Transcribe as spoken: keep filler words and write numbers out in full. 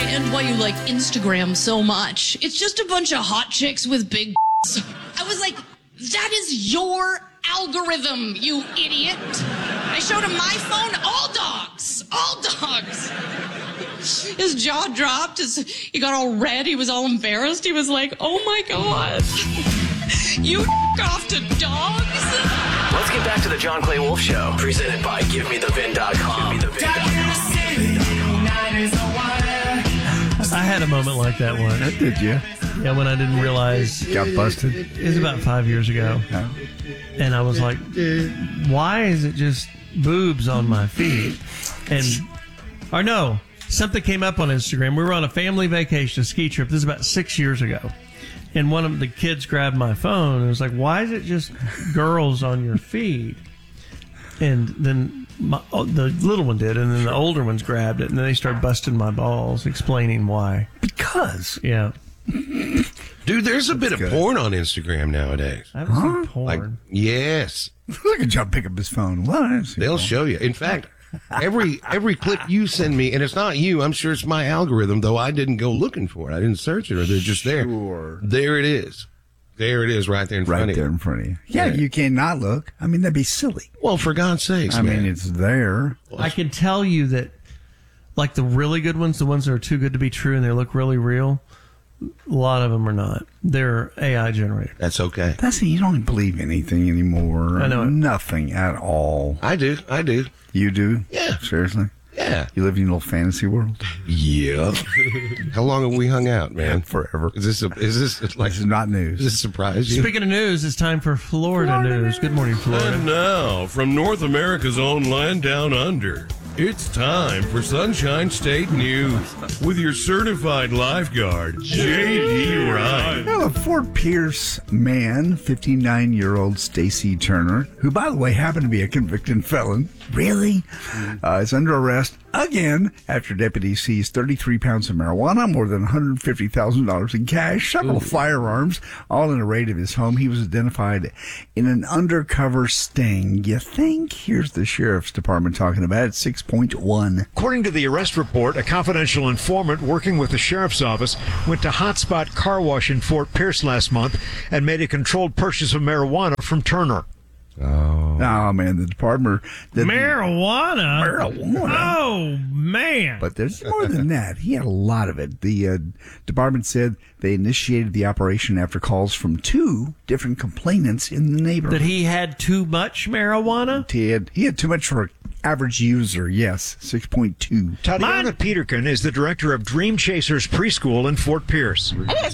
understand why you like Instagram so much. It's just a bunch of hot chicks with big I was like, that is your algorithm, you idiot. I showed him my phone, all dogs, all dogs. His jaw dropped, his, he got all red, he was all embarrassed. He was like, oh my God, you off to dogs? Let's get back to the John Clay Wolf Show, presented by Give Me The Vin dot com. I had a moment like that one. That did you? Yeah, when I didn't realize. Got busted? It was about five years ago. No. And I was like, why is it just boobs on my feed? And, or no, something came up on Instagram. We were on a family vacation, a ski trip. This is about six years ago. And one of the kids grabbed my phone and was like, why is it just girls on your feed? And then my, oh, the little one did, and then the older ones grabbed it, and then they started busting my balls, explaining why. Because. Yeah. Dude, there's a That's bit good. of porn on Instagram nowadays. I haven't Huh? seen porn. Like, yes. Look at John pick up his phone. What? They'll show you. In fact, every every clip you send me, and it's not you, I'm sure it's my algorithm, though I didn't go looking for it. I didn't search it, or they're just there. Sure. There it is. There it is right there in front Right of there you. in front of you. Yeah, Yeah. you cannot look. I mean, that'd be silly. Well, for God's sakes, I man. mean, it's there. I can tell you that, like the really good ones, the ones that are too good to be true and they look really real, a lot of them are not. They're A I generated. That's okay. That's it. You don't believe anything anymore. I know it. Nothing at all. I do. I do. You do? Yeah. Seriously? Yeah. You live in your little fantasy world? Yeah. How long have we hung out, man? Forever. Is this a, is this like This is not news. does this surprise you? Speaking of news, it's time for Florida, Florida news. Good morning, Florida. And now, from North America's own land down under, it's time for Sunshine State News with your certified lifeguard, J D Ryan. Well, a Fort Pierce man, fifty-nine-year-old Stacy Turner, who, by the way, happened to be a convicted felon, really, uh, is under arrest again after deputies seized thirty-three pounds of marijuana, more than one hundred fifty thousand dollars in cash, several firearms, all in a raid of his home. He was identified in an undercover sting. You think? Here's the sheriff's department talking about it, six point one. According to the arrest report, a confidential informant working with the sheriff's office went to Hotspot Car Wash in Fort Pierce last month and made a controlled purchase of marijuana from Turner. Oh. Oh, man, the department... The, Marijuana? Marijuana? Oh, man. But there's more than that. He had a lot of it. The uh, department said they initiated the operation after calls from two different complainants in the neighborhood. That he had too much marijuana? He had, he had too much for an average user, yes, six point two. Tatiana Peterkin is the director of Dream Chasers Preschool in Fort Pierce.